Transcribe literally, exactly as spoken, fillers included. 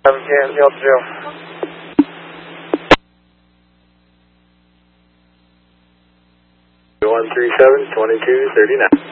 seventeen, Yacht zero. one three seven, twenty-two thirty-nine.